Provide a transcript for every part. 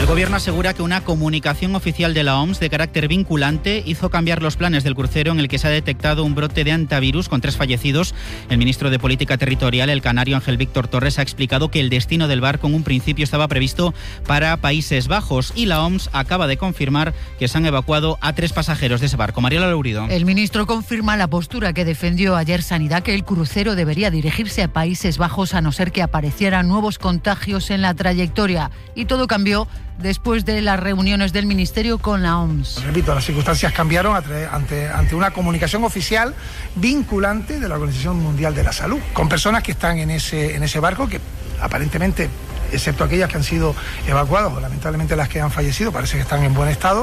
Gobierno asegura que una comunicación oficial de la OMS de carácter vinculante hizo cambiar los planes del crucero en el que se ha detectado un brote de hantavirus con 3 fallecidos. El ministro de Política Territorial, el canario Ángel Víctor Torres, ha explicado que el destino del barco en un principio estaba previsto para Países Bajos y la OMS acaba de confirmar que se han evacuado a 3 pasajeros de ese barco. Mariela Lourido. El ministro confirma la postura que defendió ayer Sanidad, que el crucero debería dirigirse a Países Bajos a no ser que aparecieran nuevos contagios en la trayectoria. Y todo cambió después de las reuniones del Ministerio con la OMS. Repito, las circunstancias cambiaron ante una comunicación oficial vinculante de la Organización Mundial de la Salud, con personas que están en ese barco que aparentemente, excepto aquellas que han sido evacuadas o lamentablemente las que han fallecido, parece que están en buen estado.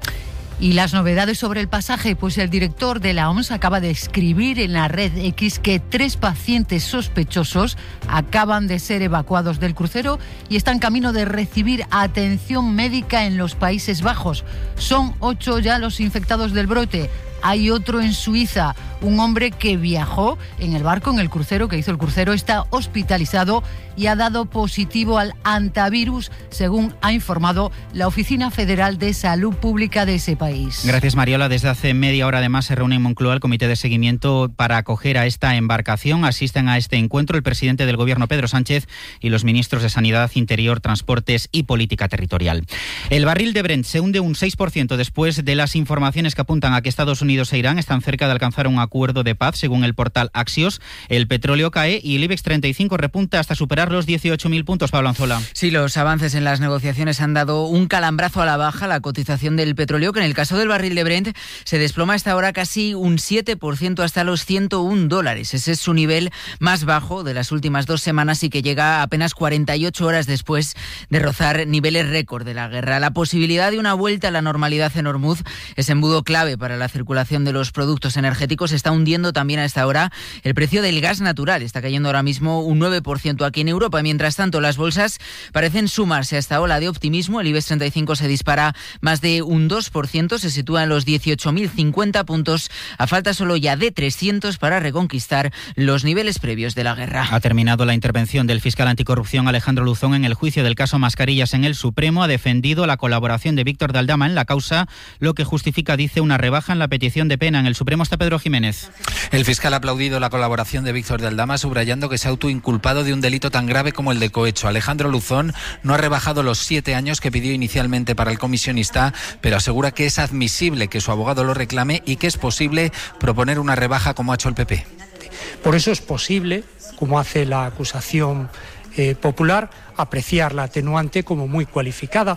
Y las novedades sobre el pasaje, pues el director de la OMS acaba de escribir en la red X que 3 pacientes sospechosos acaban de ser evacuados del crucero y están camino de recibir atención médica en los Países Bajos. Son 8 ya los infectados del brote. Hay otro en Suiza, un hombre que viajó en el barco, en el crucero, que hizo el crucero, está hospitalizado y ha dado positivo al hantavirus, según ha informado la Oficina Federal de Salud Pública de ese país. Gracias, Mariola. Desde hace media hora, además, se reúne en Moncloa el comité de seguimiento para acoger a esta embarcación. Asisten a este encuentro el presidente del Gobierno, Pedro Sánchez, y los ministros de Sanidad, Interior, Transportes y Política Territorial. El barril de Brent se hunde un 6% después de las informaciones que apuntan a que Estados Unidos e Irán están cerca de alcanzar un acuerdo de paz, según el portal Axios. El petróleo cae y el IBEX 35 repunta hasta superar los 18.000 puntos. Pablo Anzola. Sí, los avances en las negociaciones han dado un calambrazo a la baja la cotización del petróleo, que en el caso del barril de Brent se desploma hasta ahora casi un 7% hasta los $101. Ese es su nivel más bajo de las últimas 2 semanas y que llega apenas 48 horas después de rozar niveles récord de la guerra. La posibilidad de una vuelta a la normalidad en Hormuz, ese embudo clave para la circulación de los productos energéticos, está hundiendo también a esta hora el precio del gas natural. Está cayendo ahora mismo un 9% aquí en Europa. Mientras tanto, las bolsas parecen sumarse a esta ola de optimismo. El IBEX 35 se dispara más de un 2%, se sitúa en los 18.050 puntos, a falta solo ya de 300 para reconquistar los niveles previos de la guerra. Ha terminado la intervención del fiscal anticorrupción Alejandro Luzón en el juicio del caso Mascarillas en el Supremo. Ha defendido la colaboración de Víctor de Aldama en la causa, lo que justifica, dice, una rebaja en la petición de pena. En el Supremo está Pedro Jiménez. El fiscal ha aplaudido la colaboración de Víctor de Aldama, subrayando que se ha autoinculpado de un delito tan grave como el de cohecho. Alejandro Luzón no ha rebajado los 7 años que pidió inicialmente para el comisionista, pero asegura que es admisible que su abogado lo reclame y que es posible proponer una rebaja como ha hecho el PP. Por eso es posible, como hace la acusación popular, apreciar la atenuante como muy cualificada,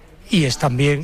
y es también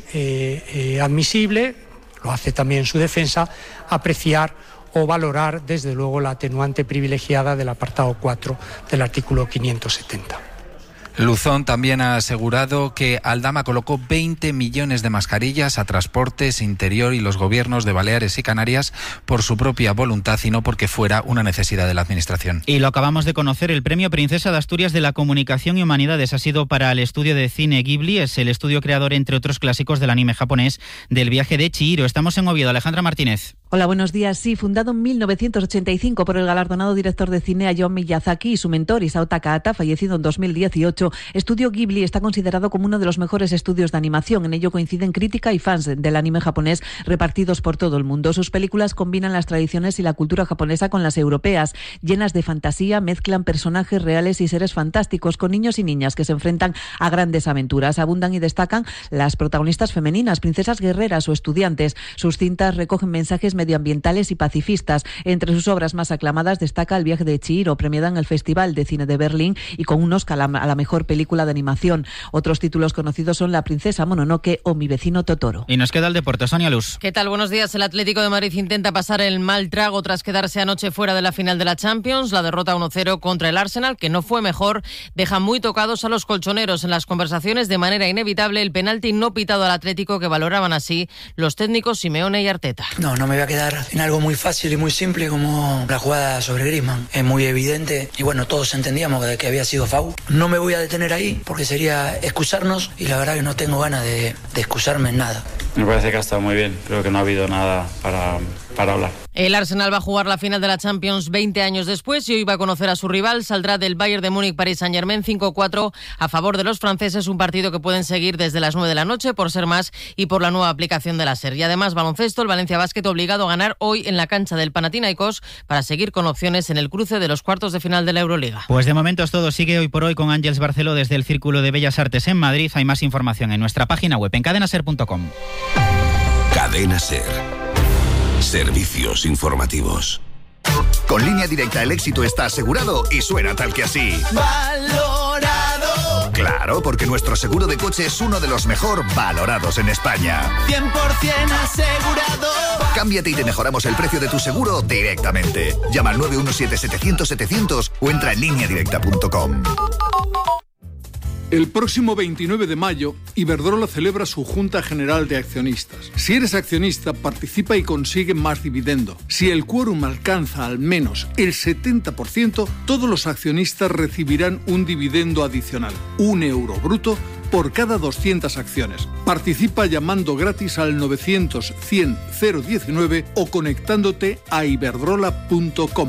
admisible, lo hace también su defensa, apreciar o valorar desde luego la atenuante privilegiada del apartado 4 del artículo 570. Luzón también ha asegurado que Aldama colocó 20 millones de mascarillas a Transportes, Interior y los gobiernos de Baleares y Canarias por su propia voluntad y no porque fuera una necesidad de la Administración. Y lo acabamos de conocer, el Premio Princesa de Asturias de la Comunicación y Humanidades ha sido para el estudio de cine Ghibli. Es el estudio creador, entre otros clásicos del anime japonés, del viaje de Chihiro. Estamos en Oviedo. Alejandra Martínez. Hola, buenos días. Sí, fundado en 1985 por el galardonado director de cine Hayao Miyazaki y su mentor Isao Takahata, fallecido en 2018, Estudio Ghibli está considerado como uno de los mejores estudios de animación. En ello coinciden crítica y fans del anime japonés repartidos por todo el mundo. Sus películas combinan las tradiciones y la cultura japonesa con las europeas, llenas de fantasía, mezclan personajes reales y seres fantásticos con niños y niñas que se enfrentan a grandes aventuras. Abundan y destacan las protagonistas femeninas, princesas guerreras o estudiantes. Sus cintas recogen mensajes medioambientales y pacifistas. Entre sus obras más aclamadas destaca El viaje de Chihiro, premiada en el Festival de Cine de Berlín y con un Oscar a la mejor película de animación. Otros títulos conocidos son La princesa Mononoke o Mi vecino Totoro. Y nos queda el deporte. Sonia Luz. ¿Qué tal? Buenos días. El Atlético de Madrid intenta pasar el mal trago tras quedarse anoche fuera de la final de la Champions. La derrota 1-0 contra el Arsenal, que no fue mejor, deja muy tocados a los colchoneros. En las conversaciones, de manera inevitable, el penalti no pitado al Atlético, que valoraban así los técnicos Simeone y Arteta. No me voy a quedar en algo muy fácil y muy simple como la jugada sobre Griezmann. Es muy evidente y bueno, todos entendíamos que había sido foul. No me voy a detener ahí porque sería excusarnos y la verdad que no tengo ganas de excusarme en nada. Me parece que ha estado muy bien. Creo que no ha habido nada para hablar. El Arsenal va a jugar la final de la Champions 20 años después y hoy va a conocer a su rival. Saldrá del Bayern de Múnich Paris Saint-Germain 5-4 a favor de los franceses, un partido que pueden seguir desde las 9 de la noche por ser más y por la nueva aplicación de la SER. Y además baloncesto, el Valencia Basket obligado a ganar hoy en la cancha del Panathinaikos para seguir con opciones en el cruce de los cuartos de final de la Euroliga. Pues de momento es todo. Sigue hoy por hoy con Ángeles Barceló desde el Círculo de Bellas Artes en Madrid. Hay más información en nuestra página web en cadenaser.com. Cadena SER. Servicios informativos. Con Línea Directa el éxito está asegurado y suena tal que así. ¡Valorado! Claro, porque nuestro seguro de coche es uno de los mejor valorados en España. 100% asegurado. Cámbiate y te mejoramos el precio de tu seguro directamente. Llama al 917-700-700 o entra en lineadirecta.com. El próximo 29 de mayo, Iberdrola celebra su Junta General de Accionistas. Si eres accionista, participa y consigue más dividendo. Si el quórum alcanza al menos el 70%, todos los accionistas recibirán un dividendo adicional, €1 bruto, por cada 200 acciones. Participa llamando gratis al 900-100-019 o conectándote a iberdrola.com.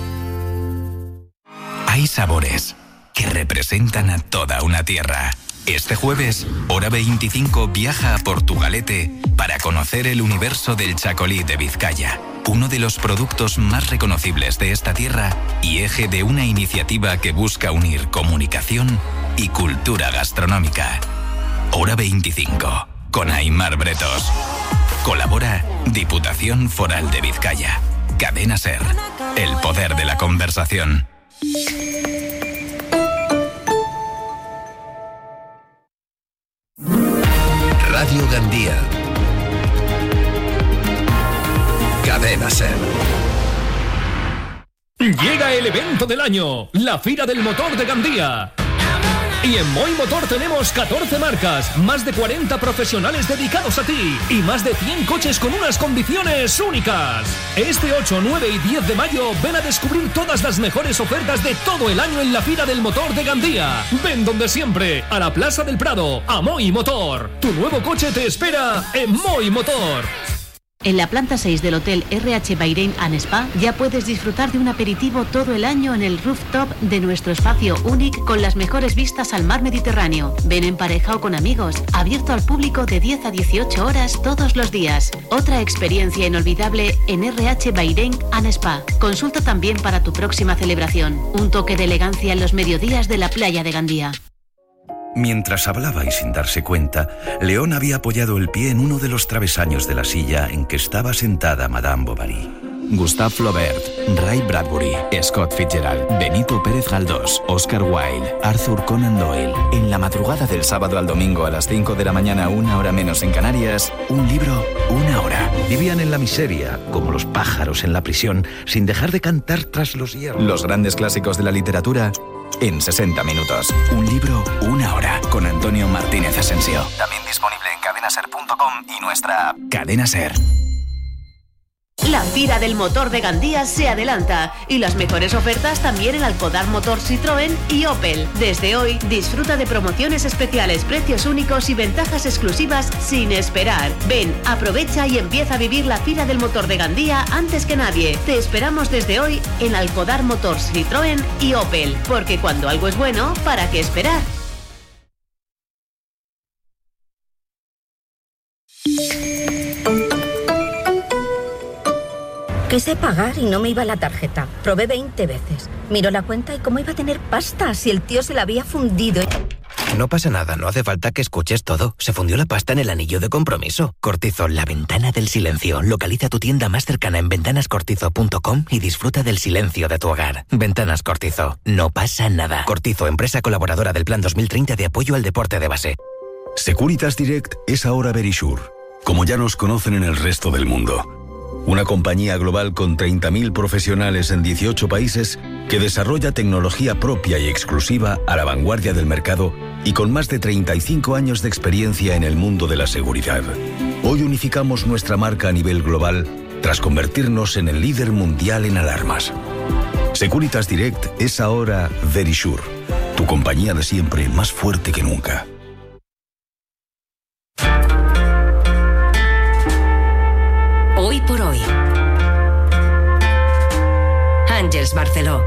Hay sabores que representan a toda una tierra. Este jueves, Hora 25 viaja a Portugalete para conocer el universo del chacolí de Vizcaya, uno de los productos más reconocibles de esta tierra y eje de una iniciativa que busca unir comunicación y cultura gastronómica. Hora 25, con Aimar Bretos. Colabora Diputación Foral de Vizcaya. Cadena SER, el poder de la conversación. Radio Gandía. Cadena SER. Llega el evento del año, la Fira del Motor de Gandía. Y en Moi Motor tenemos 14 marcas, más de 40 profesionales dedicados a ti y más de 100 coches con unas condiciones únicas. Este 8, 9 y 10 de mayo ven a descubrir todas las mejores ofertas de todo el año en la Fira del Motor de Gandía. Ven donde siempre, a la Plaza del Prado, a Moi Motor. Tu nuevo coche te espera en Moi Motor. En la planta 6 del Hotel RH Bahrein and Spa ya puedes disfrutar de un aperitivo todo el año en el rooftop de nuestro espacio único con las mejores vistas al mar Mediterráneo. Ven en pareja o con amigos, abierto al público de 10 a 18 horas todos los días. Otra experiencia inolvidable en RH Bahrein and Spa. Consulta también para tu próxima celebración. Un toque de elegancia en los mediodías de la playa de Gandía. Mientras hablaba y sin darse cuenta, León había apoyado el pie en uno de los travesaños de la silla en que estaba sentada Madame Bovary. Gustave Flaubert, Ray Bradbury, Scott Fitzgerald, Benito Pérez Galdós, Oscar Wilde, Arthur Conan Doyle. En la madrugada del sábado al domingo a las 5 de la mañana, 1 hora menos en Canarias, un libro, 1 hora. Vivían en la miseria, como los pájaros en la prisión, sin dejar de cantar tras los hierros. Los grandes clásicos de la literatura en 60 minutos. Un libro, 1 hora. Con Antonio Martínez Asensio. También disponible en cadenaser.com y nuestra app. Cadena SER. La Fira del Motor de Gandía se adelanta y las mejores ofertas también en Alcodar Motor Citroën y Opel. Desde hoy disfruta de promociones especiales, precios únicos y ventajas exclusivas sin esperar. Ven, aprovecha y empieza a vivir la Fira del Motor de Gandía antes que nadie. Te esperamos desde hoy en Alcodar Motor Citroën y Opel, porque cuando algo es bueno, ¿para qué esperar? Quise pagar y no me iba la tarjeta. Probé 20 veces. Miró la cuenta y cómo iba a tener pasta si el tío se la había fundido. No pasa nada, no hace falta que escuches todo. Se fundió la pasta en el anillo de compromiso. Cortizo, la ventana del silencio. Localiza tu tienda más cercana en ventanascortizo.com y disfruta del silencio de tu hogar. Ventanas Cortizo. No pasa nada. Cortizo, empresa colaboradora del Plan 2030 de apoyo al deporte de base. Securitas Direct es ahora Verisure, como ya nos conocen en el resto del mundo. Una compañía global con 30.000 profesionales en 18 países que desarrolla tecnología propia y exclusiva a la vanguardia del mercado y con más de 35 años de experiencia en el mundo de la seguridad. Hoy unificamos nuestra marca a nivel global tras convertirnos en el líder mundial en alarmas. Securitas Direct es ahora Verisure, tu compañía de siempre más fuerte que nunca. Hoy por hoy. Àngels Barceló.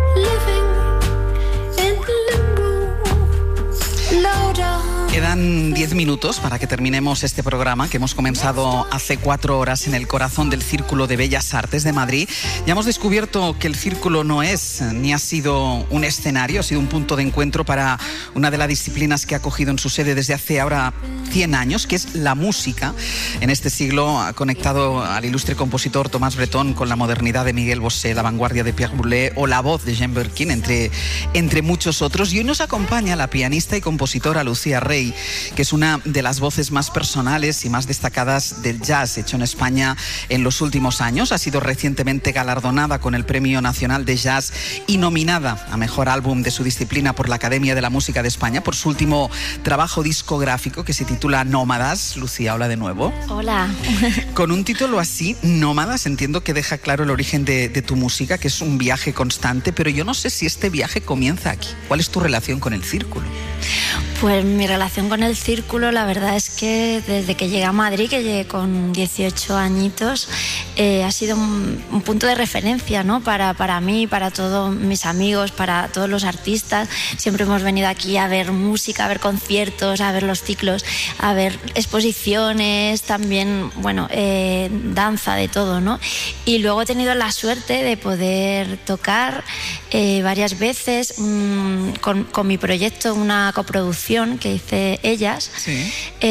Quedan 10 minutos para que terminemos este programa que hemos comenzado hace 4 horas en el corazón del Círculo de Bellas Artes de Madrid. Ya hemos descubierto que el Círculo no es ni ha sido un escenario, ha sido un punto de encuentro para una de las disciplinas que ha acogido en su sede desde hace ahora 100 años, que es la música. En este siglo ha conectado al ilustre compositor Tomás Bretón con la modernidad de Miguel Bosé, la vanguardia de Pierre Boulez o la voz de Jean Birkin, entre muchos otros. Y hoy nos acompaña la pianista y compositora Lucía Rey, que es una de las voces más personales y más destacadas del jazz hecho en España en los últimos años. Ha sido recientemente galardonada con el Premio Nacional de Jazz y nominada a Mejor Álbum de su disciplina por la Academia de la Música de España por su último trabajo discográfico que se titula Nómadas. Lucía, hola de nuevo. Hola. Con un título así, Nómadas, entiendo que deja claro el origen de tu música, que es un viaje constante, pero yo no sé si este viaje comienza aquí. ¿Cuál es tu relación con el Círculo? Pues mi relación con el Círculo, la verdad es que desde que llegué a Madrid, que llegué con 18 añitos, ha sido un punto de referencia, ¿no? Para mí, para todos mis amigos, para todos los artistas. Siempre hemos venido aquí a ver música, a ver conciertos, a ver los ciclos, a ver exposiciones, también, bueno, danza, de todo, ¿no? Y luego he tenido la suerte de poder tocar varias veces con mi proyecto, una coproducción que hice Ellas, sí.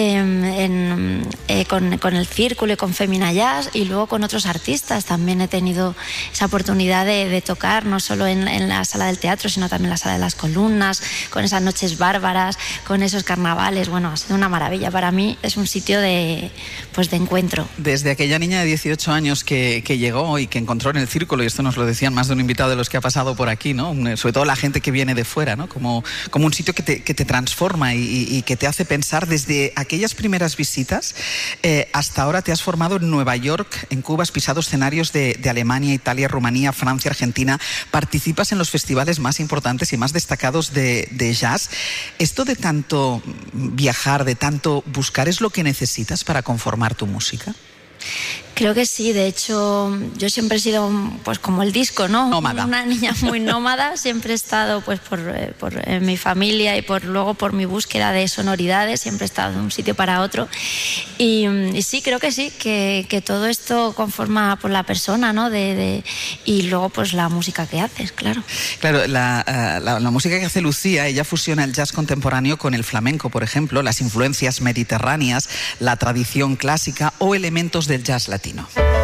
Con el Círculo y con Femina Jazz, y luego con otros artistas. También he tenido esa oportunidad de tocar no solo en la sala del teatro, sino también en la sala de las columnas, con esas noches bárbaras, con esos carnavales. Bueno, ha sido una maravilla. Para mí es un sitio de encuentro. Desde aquella niña de 18 años que llegó y que encontró en el Círculo, y esto nos lo decían más de un invitado de los que ha pasado por aquí, ¿no? Sobre todo la gente que viene de fuera, ¿no? Como un sitio que te transforma y que te hace pensar. Desde aquellas primeras visitas hasta ahora te has formado en Nueva York, en Cuba, has pisado escenarios de Alemania, Italia, Rumanía, Francia, Argentina. Participas en los festivales más importantes y más destacados de jazz. ¿Esto de tanto viajar, de tanto buscar, es lo que necesitas para conformar tu música? Creo que sí, de hecho yo siempre he sido pues como el disco, ¿no? Nómada. Una niña muy nómada, siempre he estado pues por mi familia y luego por mi búsqueda de sonoridades, siempre he estado de un sitio para otro y sí, creo que sí, que todo esto conforma por la persona, ¿no? Y luego pues la música que haces, claro. Claro, la música que hace Lucía, ella fusiona el jazz contemporáneo con el flamenco, por ejemplo, las influencias mediterráneas, la tradición clásica o elementos del jazz latino.